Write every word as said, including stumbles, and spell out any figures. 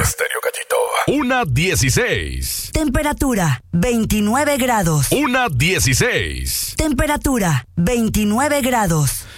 Estéreo Gallito. Una dieciséis. Temperatura veintinueve grados. Una dieciséis. Temperatura veintinueve grados.